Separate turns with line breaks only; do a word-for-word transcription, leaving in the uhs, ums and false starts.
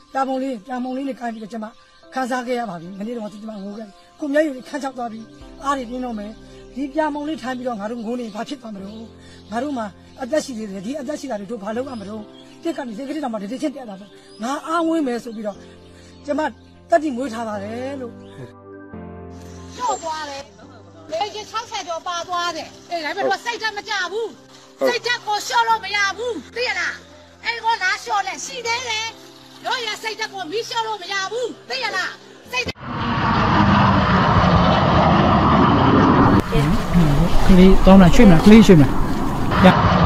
ပြပုံလေးပြပုံလေးနဲ့ခိုင်းပြီးတော့ကျွန်မခန်းစားခဲ့ရပါပြီမနေ့တော့ကျွန်မငိုခဲ့ကိုမျက်ရည်ခန်းချောက်သွားပြီးအားတွေပြင်းတော့မယ်ဒီပြပုံလေးထိုင်ပြီးတော့ငါတို့ငိုနေဘာဖြစ်သွားမလို့ငါတို့မှာအသက်ရှိသေးတယ်ဒီအသက်ရှိတာတွေတို့ဘာလုပ်ရမလို့တိတ်ကနေစိတ်ကလေးတောင်မှတတိချင်းတက်တာပဲငါအားဝင်းမယ်ဆိုပြီးတော့ကျွန်မတက်တိမွေးထားပါတယ်လို့
ကျော်သွားတယ်လေကြီး၆ဆယ်ကျော်ပါသွားတယ်အေးဒါပေမဲ့စိတ်တက်မကြဘူးစိတ်တက်ကိုလျှော့လို့မရဘူးသိရလားအဲ့ကောလားလျှော့လဲရှိသေးတယ်တို့ရစိတ်တက်ကိုမီးလျှော့လို့မရဘူးသိရလားစိတ်
ကလေးတောင်းလာရွှေ့မလားကလေးရွှေ့မလား